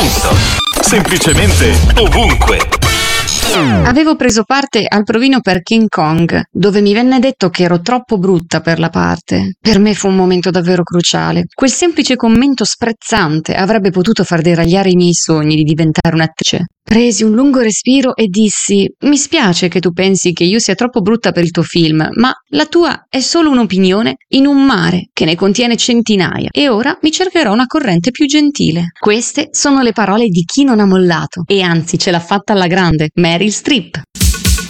Dappertutto. Semplicemente ovunque. Avevo preso parte al provino per King Kong, dove mi venne detto che ero troppo brutta per la parte. Per me fu un momento davvero cruciale. Quel semplice commento sprezzante avrebbe potuto far deragliare i miei sogni di diventare un'attrice. Presi un lungo respiro e dissi: mi spiace che tu pensi che io sia troppo brutta per il tuo film, ma la tua è solo un'opinione in un mare che ne contiene centinaia, e ora mi cercherò una corrente più gentile. Queste sono le parole di chi non ha mollato, e anzi ce l'ha fatta alla grande, Meryl Streep.